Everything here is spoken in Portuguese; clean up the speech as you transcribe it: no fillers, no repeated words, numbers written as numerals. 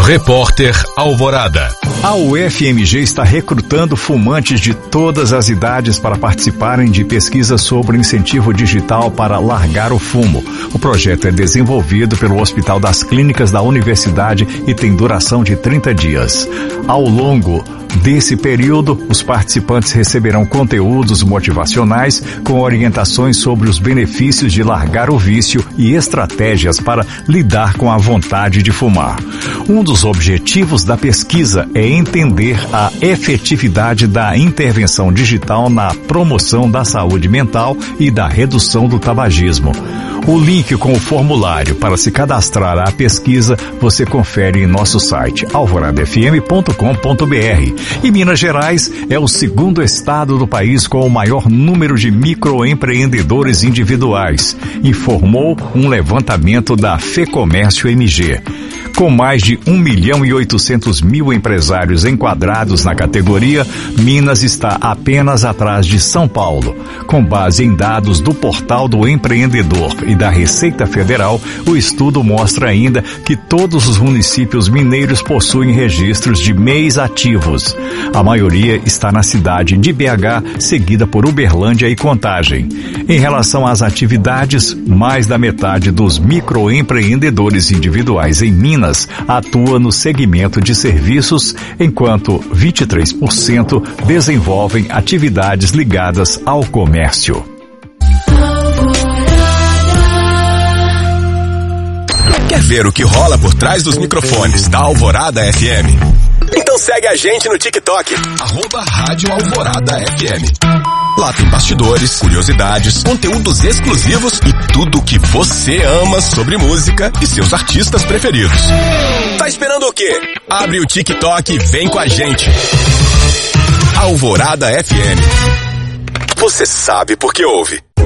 Repórter Alvorada. A UFMG está recrutando fumantes de todas as idades para participarem de pesquisas sobre incentivo digital para largar o fumo. O projeto é desenvolvido pelo Hospital das Clínicas da Universidade e tem duração de 30 dias. Ao longo desse período, os participantes receberão conteúdos motivacionais com orientações sobre os benefícios de largar o vício e estratégias para lidar com a vontade de fumar. Um dos objetivos da pesquisa é entender a efetividade da intervenção digital na promoção da saúde mental e da redução do tabagismo. O link com o formulário para se cadastrar à pesquisa você confere em nosso site alvoradafm.com.br. E Minas Gerais é o segundo estado do país com o maior número de microempreendedores individuais, informou um levantamento da FEComércio MG. Com mais de 1.800.000 empresários enquadrados na categoria, Minas está apenas atrás de São Paulo. Com base em dados do Portal do Empreendedor e da Receita Federal, o estudo mostra ainda que todos os municípios mineiros possuem registros de MEIs ativos. A maioria está na cidade de BH, seguida por Uberlândia e Contagem. Em relação às atividades, mais da metade dos microempreendedores individuais em Minas atua no segmento de serviços, enquanto 23% desenvolvem atividades ligadas ao comércio. Quer ver o que rola por trás dos microfones da Alvorada FM? Então segue a gente no TikTok, @Rádio Alvorada FM. Lá tem bastidores, curiosidades, conteúdos exclusivos e tudo o que você ama sobre música e seus artistas preferidos. Tá esperando o quê? Abre o TikTok e vem com a gente. Alvorada FM. Você sabe por que ouve.